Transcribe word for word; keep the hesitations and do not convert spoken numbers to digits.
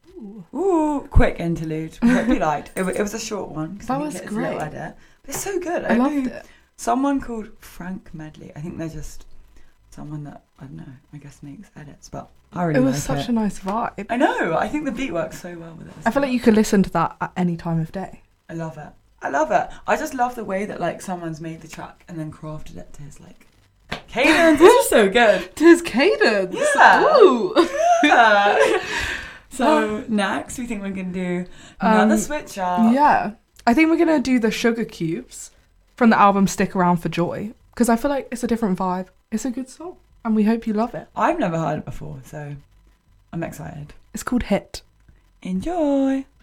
Ooh, Ooh quick interlude. I hope you liked. It, it was a short one. That I was think it's great. A little edit, but it's so good. I, I loved knew it. Someone called Frank Medley. I think they're just someone that, I don't know, I guess makes edits, but I really It was like such it. a nice vibe. I know. I think the beat works so well with it. I feel like you could listen to that at any time of day. I love it. I love it. I just love the way that like someone's made the track and then crafted it to his like cadence. It's just so good. To his cadence. Yeah. Ooh. Yeah. So next, we think we're gonna do another Um, switch up. Yeah. I think we're going to do the Sugar Cubes from the album Stick Around for Joy, because I feel like it's a different vibe. It's a good song, and we hope you love it. I've never heard it before, so I'm excited. It's called Hit. Enjoy.